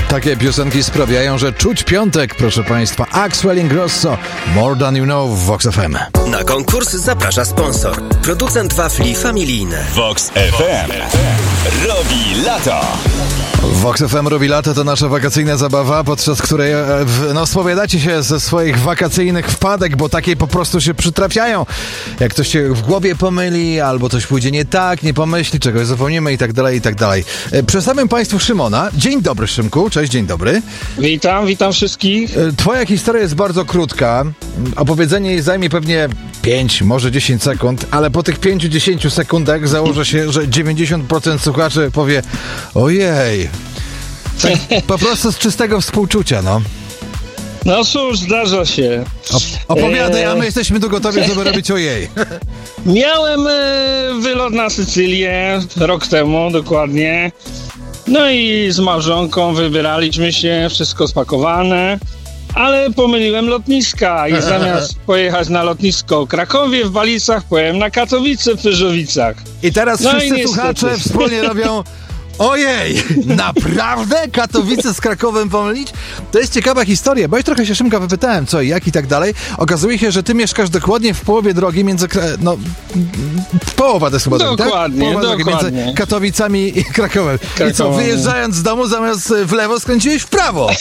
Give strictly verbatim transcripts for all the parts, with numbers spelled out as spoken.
Takie piosenki sprawiają, że czuć piątek, proszę Państwa. Axwell Ingrosso, More Than You Know w Vox F M. Na konkurs zaprasza sponsor. Producent wafli familijne. Vox F M robi lato. Vox F M robi lato, to nasza wakacyjna zabawa, podczas której no, spowiadacie się ze swoich wakacyjnych wpadek, bo takie po prostu się przytrafiają. Jak ktoś się w głowie pomyli, albo coś pójdzie nie tak, nie pomyśli, czegoś zapomnimy i tak dalej, i tak dalej. Przedstawiam Państwu Szymona. Dzień dobry, Szymku. Cześć, dzień dobry. Witam, witam wszystkich. Twoja historia jest bardzo krótka. Opowiedzenie jej zajmie pewnie pięć, może dziesięć sekund, ale po tych pięć do dziesięciu sekundach założę się, że dziewięćdziesiąt procent słuchaczy powie: ojej. Tak, po prostu z czystego współczucia, no. No cóż, zdarza się. O, opowiadaj, a my jesteśmy tu gotowi, żeby robić ojej. Miałem e, wylot na Sycylię rok temu, dokładnie. No i z małżonką wybieraliśmy się, wszystko spakowane, ale pomyliłem lotniska i zamiast pojechać na lotnisko Krakowie w Balicach, pojechałem na Katowice w Pyrzowicach. I teraz No wszyscy i słuchacze wspólnie robią: ojej, naprawdę? Katowice z Krakowem pomylić? To jest ciekawa historia, bo ja trochę się Szymka wypytałem, co i jak i tak dalej. Okazuje się, że ty mieszkasz dokładnie w połowie drogi między, no, połowa to jest chyba drogi, tak? Dokładnie, Połowa drogi dokładnie. między Katowicami i Krakowem. I co, Krakowem. wyjeżdżając z domu, zamiast w lewo skręciłeś w prawo?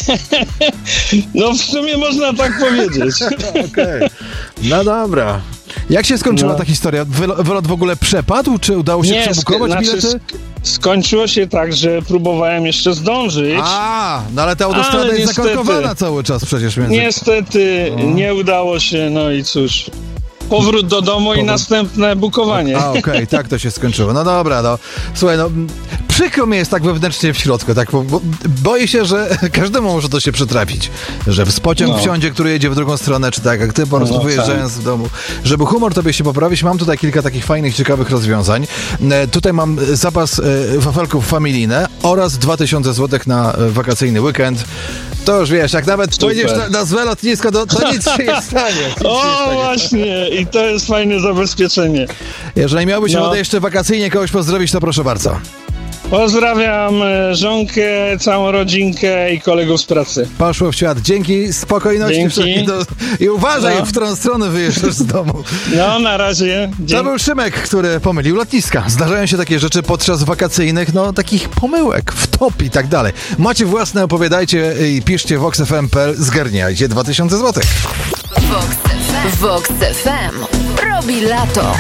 No w sumie można tak powiedzieć. Okej. No dobra. Jak się skończyła No. ta historia? Wylo- Wylot w ogóle przepadł? Czy udało się Nie, przebukować sk- bilety? znaczy, sk- skończyło się tak, że próbowałem jeszcze zdążyć. A, no ale ta autostrada Ale jest niestety- zakorkowana cały czas przecież między... Niestety nie udało się, no i cóż. Powrót do domu i następne bukowanie. A, okej, tak to się skończyło. No dobra, no. Słuchaj, no, przykro mi jest tak wewnętrznie w środku, tak, bo, bo boję się, że każdemu może to się przytrafić. Że w pociąg No. wsiądzie, który jedzie w drugą stronę, czy tak, jak ty po prostu No, wyjeżdżając w domu. Żeby humor tobie się poprawić, mam tutaj kilka takich fajnych, ciekawych rozwiązań. E, tutaj mam zapas e, wafelków familijne oraz dwa tysiące złotych na e, wakacyjny weekend. To już wiesz, jak nawet Super. pojedziesz na, na złe lotnisko, to, to nic się nie stanie. Nic się nie O, stanie. właśnie, i to jest fajne zabezpieczenie. Jeżeli miałbyś No. ochotę jeszcze wakacyjnie kogoś pozdrowić, to proszę bardzo. Pozdrawiam e, żonkę, całą rodzinkę i kolegów z pracy. Poszło w świat. Dzięki, spokojności Dzięki. wszelkiej do... I uważaj, No. w którą stronę wyjeżdżasz z domu. No, na razie. To Dzięki. był Szymek, który pomylił lotniska. Zdarzają się takie rzeczy podczas wakacyjnych, no takich pomyłek, wtop i tak dalej. Macie własne, opowiadajcie i piszcie vox f m kropka p l, zgarniajcie dwa tysiące złotych. Vox F M. Vox F M robi lato.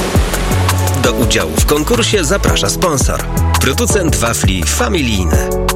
Do udziału w konkursie zaprasza sponsor. Producent wafli familijne.